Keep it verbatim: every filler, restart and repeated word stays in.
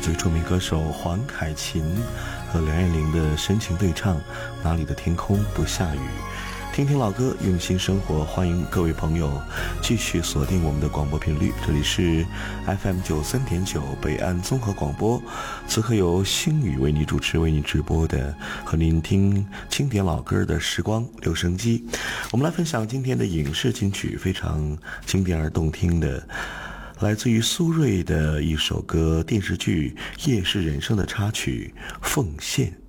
最著名歌手黄凯芹和梁艳玲的深情对唱《哪里的天空不下雨》。听听老歌，用心生活，欢迎各位朋友继续锁定我们的广播频率，这里是 F M 九三点九北岸综合广播，此刻由星宇为你主持为你直播的和您听经典老歌的时光留声机。我们来分享今天的影视金曲，非常经典而动听的，来自于苏芮的一首歌，电视剧《夜市人生》的插曲《奉献》。